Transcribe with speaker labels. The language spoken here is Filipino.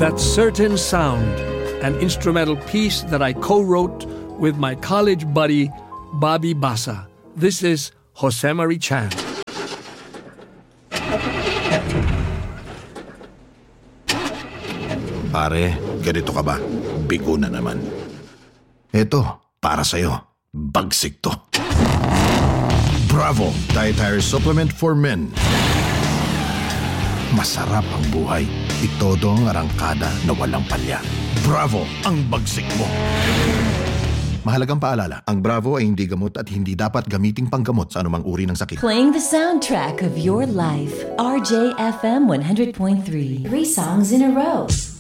Speaker 1: That Certain Sound, an instrumental piece that I co-wrote with my college buddy, Bobby Basa. This is Jose Marie Chan.
Speaker 2: Pare, ganito ka ba? Bigo na naman. Eto, para sa'yo. Bagsik to. Bravo! Dietary Supplement for Men. Masarap ang buhay. Itodo ang arangkada na walang palya. Bravo! Ang bagsik mo. Mahalagang paalala, ang Bravo ay hindi gamot at hindi dapat gamiting panggamot sa anumang uri ng sakit.
Speaker 3: Playing the soundtrack of your life. RJFM 100.3. 3 songs in a row.